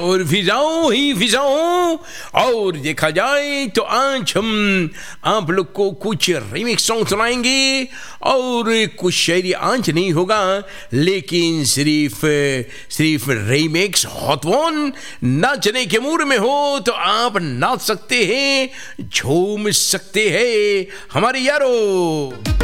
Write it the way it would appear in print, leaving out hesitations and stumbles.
और फिजाओं ही फिजाओं। और देखा जाए तो आज हम आप लोग को कुछ रीमिक्स सॉन्ग सुनाएंगे और कुछ शायरी आज नहीं होगा, लेकिन सिर्फ रीमिक्स हॉट वन। नाचने के मूड में हो तो आप नाच सकते हैं, झूम सकते हैं हमारे यारों।